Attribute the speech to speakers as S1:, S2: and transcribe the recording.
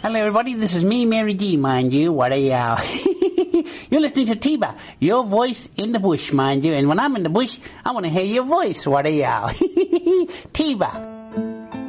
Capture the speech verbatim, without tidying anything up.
S1: Hello, everybody. This is me, Mary D, mind you. What a yow. You're listening to T-Ba, your voice in the bush, mind you. And when I'm in the bush, I want to hear your voice. What a yow. T-Ba.